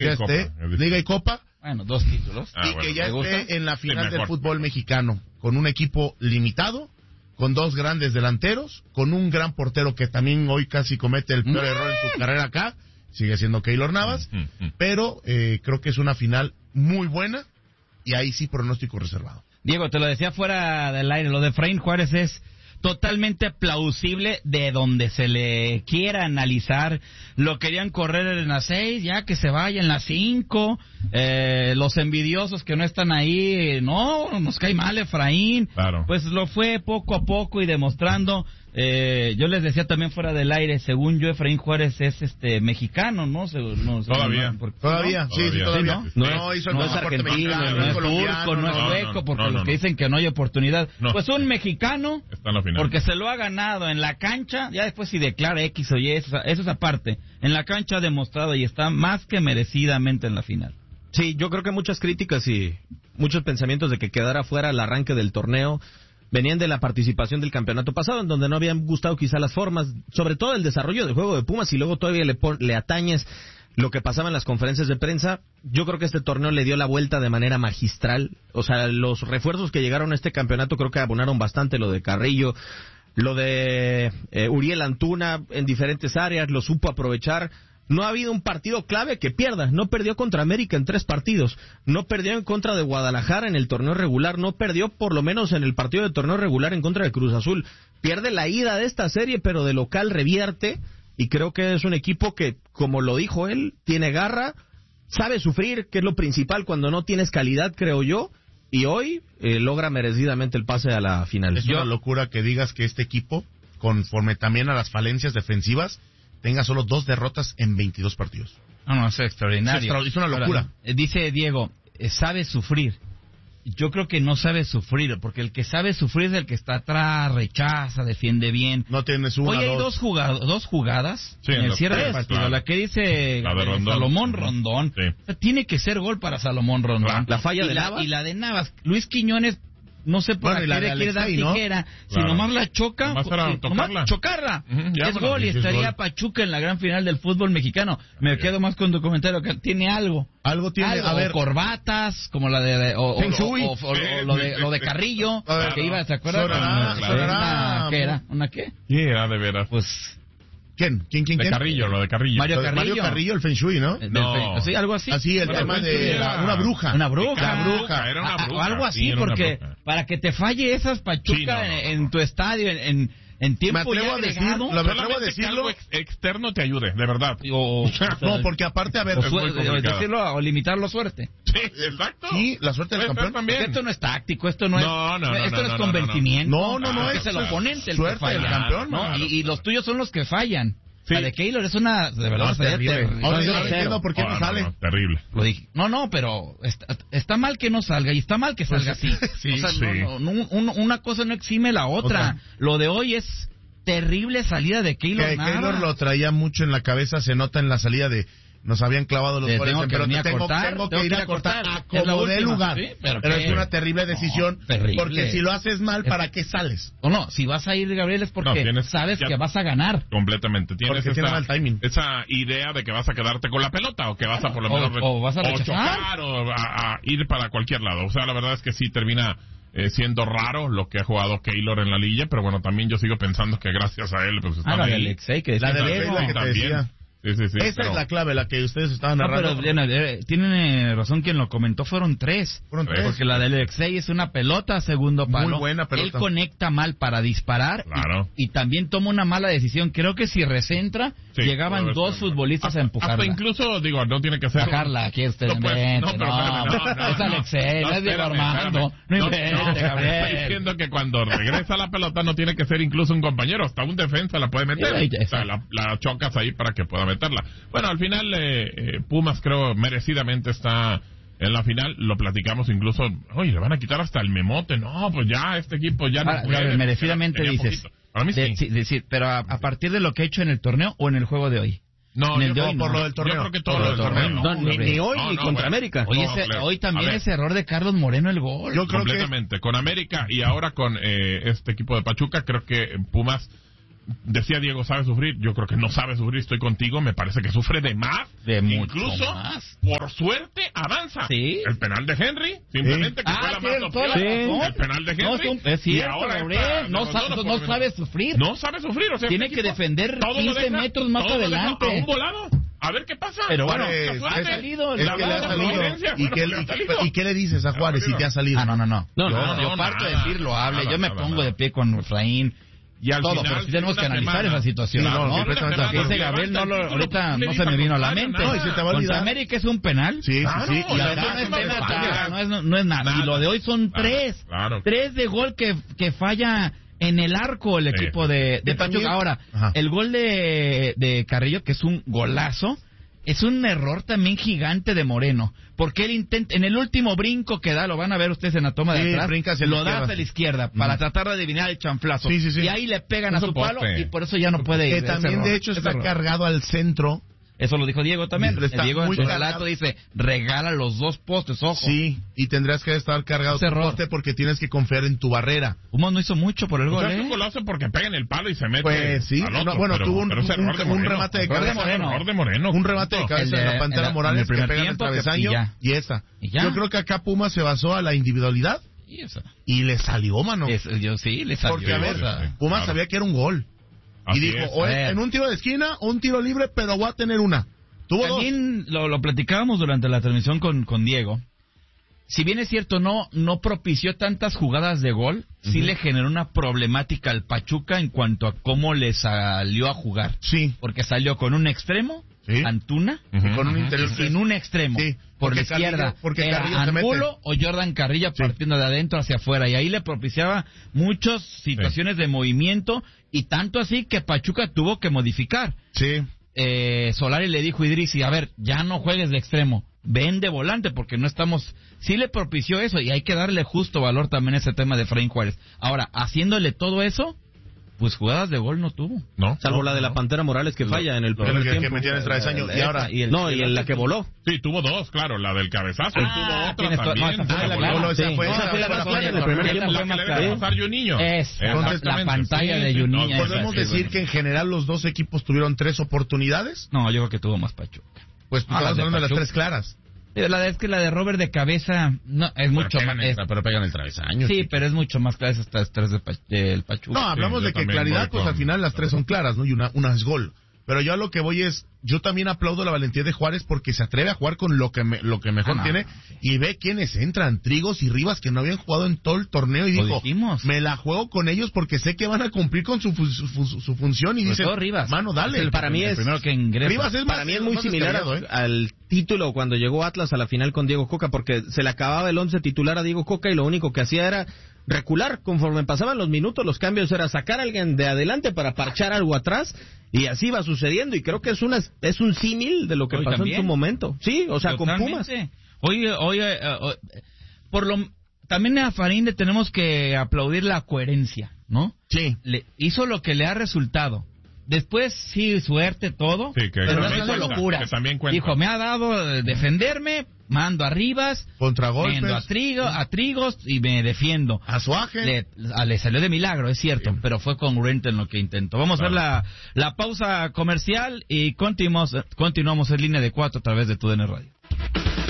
ya esté, Liga y Copa. Bueno, 2 títulos. Y que ya esté en la final del fútbol mexicano, con un equipo limitado, con 2 grandes delanteros, con un gran portero que también hoy casi comete el peor error en su carrera acá, sigue siendo Keylor Navas, pero creo que es una final muy buena, y ahí sí pronóstico reservado. Diego, te lo decía fuera del aire, lo de Efraín Juárez es totalmente plausible de donde se le quiera analizar. Lo querían correr en las 6, ya que se vaya en las 5. Los envidiosos que no están ahí, no, nos cae mal Efraín. Claro. Pues lo fue poco a poco y demostrando. Yo les decía también fuera del aire, según yo, Efraín Juárez es mexicano, ¿no? Todavía. Todavía. No hizo no es argentino, no es turco, no es sueco, porque los que dicen que no hay oportunidad. Pues un mexicano, está en la final, porque se lo ha ganado en la cancha, ya después si declara X o Y, eso es aparte. En la cancha ha demostrado y está más que merecidamente en la final. Sí, yo creo que muchas críticas y muchos pensamientos de que quedara fuera el arranque del torneo venían de la participación del campeonato pasado, en donde no habían gustado quizá las formas, sobre todo el desarrollo del juego de Pumas, y luego todavía le atañes lo que pasaba en las conferencias de prensa. Yo creo que este torneo le dio la vuelta de manera magistral. O sea, los refuerzos que llegaron a este campeonato creo que abonaron bastante, lo de Carrillo, lo de Uriel Antuna en diferentes áreas, lo supo aprovechar. No ha habido un partido clave que pierda. No perdió contra América en 3 partidos. No perdió en contra de Guadalajara en el torneo regular. No perdió por lo menos en el partido de torneo regular en contra de Cruz Azul. Pierde la ida de esta serie, pero de local revierte. Y creo que es un equipo que, como lo dijo él, tiene garra, sabe sufrir, que es lo principal cuando no tienes calidad, creo yo. Y hoy logra merecidamente el pase a la final. Es una locura que digas que este equipo, conforme también a las falencias defensivas, tenga solo 2 derrotas en 22 partidos. No, es extraordinario. Es una locura. Ahora, dice Diego, sabe sufrir. Yo creo que no sabe sufrir, porque el que sabe sufrir es el que está atrás, rechaza, defiende bien. No tienes una. Hoy hay dos jugadas sí, en el cierre del partido. Claro. La que dice la de Salomón Rondón. Sí. O sea, tiene que ser gol para Salomón Rondón. La falla de Navas. Y la de Navas. Luis Quiñones, no sé por qué le quiere dar tijera. Si nomás la choca, nomás chocarla. Es gol y estaría Pachuca en la gran final del fútbol mexicano. Me quedo más con tu comentario, que tiene algo. Algo tiene, a ver, corbatas, como la de o lo de Carrillo, que iba, ¿se acuerdan? ¿Qué era? ¿Una qué? Sí, era de veras. Pues ¿Quién? De Carrillo, lo de Carrillo. Mario Carrillo, el Feng Shui, ¿no? No. Sí, algo así. Así, el tema de una bruja. Una bruja. Era una bruja. Algo así, porque para que te falle esas Pachuca en tu estadio, en tiempo me atrevo a decirlo, algo externo te ayude, de verdad. No, porque aparte, a ver, decirlo o limitarlo a suerte. Sí, exacto. Sí, la suerte del campeón. Porque esto no es táctico, esto no es convencimiento. No, es el oponente el que suerte del falla, campeón. ¿no? Y los tuyos son los que fallan. Sí. La de Keylor es una, de verdad, terrible. Ahora yo no entiendo por qué no sale. Terrible. Lo dije. No, pero está mal que no salga y está mal que salga así. Sí, o sea, una cosa no exime la otra. Lo de hoy es terrible salida de Keylor Navas. Keylor lo traía mucho en la cabeza, se nota en la salida de... Nos habían clavado los goles, pero tengo que ir a cortar a como de lugar. Sí, pero es una terrible decisión, porque si lo haces mal, ¿para qué sales? No, si vas a ir, Gabriel, es porque sabes que vas a ganar. Completamente. Tienes esa idea de que vas a quedarte con la pelota, o que vas a por lo menos o vas a chocar, o a ir para cualquier lado. O sea, la verdad es que sí termina siendo raro lo que ha jugado Keylor en la liga, pero bueno, también yo sigo pensando que gracias a él pues están la ahí. de Alexei, que la de Alexei, que te decía. Sí, esa es la clave, la que ustedes estaban narrando. Pero tiene razón quien lo comentó, fueron tres. Porque la del Alexei es una pelota a segundo palo. Muy buena pelota. Él conecta mal para disparar, claro. y también toma una mala decisión. Creo que si recentra, llegaban dos futbolistas a empujarla. Hasta incluso, digo, no tiene que ser... Sacarla, aquí usted invente. Es Alexei, no es Diego Armando. No invente, Gabriel. Estoy diciendo que cuando regresa la pelota no tiene que ser incluso un compañero, hasta un defensa la puede meter. O sea, la chocas ahí para que pueda meterla. Bueno, al final Pumas creo merecidamente está en la final. Lo platicamos incluso, oye, le van a quitar hasta el memote. No, pues ya este equipo ya no puede. Merecidamente dices. Para mí sí. Pero a partir de lo que ha hecho en el torneo o en el juego de hoy. No, por lo del torneo. Yo creo que todo lo del torneo. Ni hoy ni contra América. Hoy también ese error de Carlos Moreno el gol. Yo creo completamente. Con América y ahora con este equipo de Pachuca, creo que Pumas decía Diego, ¿sabe sufrir? Yo creo que no sabe sufrir, estoy contigo, me parece que sufre de más. Incluso, más. Por suerte, avanza. ¿Sí? El penal de Henry, simplemente que fue la más opción. El penal de Henry. Es cierto, y ahora no sabe sufrir. No sabe sufrir, o sea, tiene que defender 15 metros más adelante. A un volado. A ver qué pasa. Pero bueno, ha salido. ¿Y qué le dices a Juárez si te ha salido? No. Yo parto de decir loable. Yo me pongo de pie con Efraín. Y al todo, final, pero sí tenemos que analizar esa situación. ¿no? Ese Gabriel ahorita no se me vino a la mente. No, y se te va a olvidar. Contra América es un penal. Sí. No es nada. Y lo de hoy son 3. Claro. 3 de gol que falla en el arco el equipo de Pachuca. Ahora, el gol de Carrillo, que es un golazo, es un error también gigante de Moreno, porque él intenta, en el último brinco que da, lo van a ver ustedes en la toma de atrás, lo da hacia la izquierda para tratar de adivinar el chanflazo. Sí. Y ahí le pegan a su palo y por eso ya no puede ir. Que también, de hecho, está cargado al centro. Eso lo dijo Diego también. Diego en su relato dice, regala los 2 postes, ojo. Sí, y tendrás que estar cargado tu poste porque tienes que confiar en tu barrera. Pumas no hizo mucho por el gol, un golazo porque pega en el palo y se mete. Pues sí, tuvo un remate de cabeza. Un remate de cabeza de la Pantera Morales que pega en el travesaño y esa. Yo creo que acá Pumas se basó a la individualidad y le salió, mano. Le salió. Porque, a ver, Pumas sabía que era un gol. Y dijo, en un tiro de esquina o un tiro libre, pero voy a tener una. Tuvo también lo platicábamos durante la transmisión con Diego. Si bien es cierto, no propició tantas jugadas de gol, sí le generó una problemática al Pachuca en cuanto a cómo le salió a jugar. Sí. Porque salió con un extremo, Antuna, con un interior sin un extremo. Sí. Por la izquierda, porque Angulo o Jordan Carrillo partiendo de adentro hacia afuera. Y ahí le propiciaba muchas situaciones de movimiento, y tanto así que Pachuca tuvo que modificar. Sí. Solari le dijo a Idrissi, a ver, ya no juegues de extremo, ven de volante porque no estamos... Sí le propició eso, y hay que darle justo valor también a ese tema de Efraín Juárez. Ahora, haciéndole todo eso, pues jugadas de gol no tuvo. Salvo la de la Pantera Morales que falla en el primer tiempo. Que metió en el travesaño. Y en la que voló. Sí, tuvo 2, claro, la del cabezazo. Y tuvo otra también. Esa fue en el primer tiempo. La que le debe pasar Juninho. La pantalla de Juninho. ¿Podemos decir que en general los dos equipos tuvieron 3 oportunidades? No, yo creo que tuvo más Pachuca. Pues estamos hablando de las 3 claras. Es que la de Robert de cabeza no es mucho más. Pero pegan el travesaño. Sí, pero es mucho más clara estas 3 del Pachuca. No, hablamos de que claridad, pues al final las 3 son claras, ¿no? Y una es gol. Pero yo a lo que voy es, yo también aplaudo la valentía de Juárez porque se atreve a jugar con lo que mejor tiene y ve quiénes entran, Trigos y Rivas, que no habían jugado en todo el torneo, y dijo, me la juego con ellos porque sé que van a cumplir con su función, y dice, mano, dale. Para mí es muy similar al título cuando llegó Atlas a la final con Diego Coca, porque se le acababa el 11 titular a Diego Coca y lo único que hacía era recular. Conforme pasaban los minutos, los cambios era sacar a alguien de adelante para parchar algo atrás, y así va sucediendo, y creo que es un símil de lo que pasó en su momento. Sí, o sea, totalmente. Con Pumas. También a Farín le tenemos que aplaudir la coherencia, ¿no? Sí. Hizo lo que le ha resultado. Después, sí, suerte, todo, pero no es una locura. Dijo, me ha dado defenderme, mando a Rivas, contragolpes, mando a Trigos y me defiendo. A Suaje. Le salió de milagro, es cierto, pero fue congruente en lo que intentó. Vamos a ver la pausa comercial y continuamos en línea de 4 a través de TUDN Radio.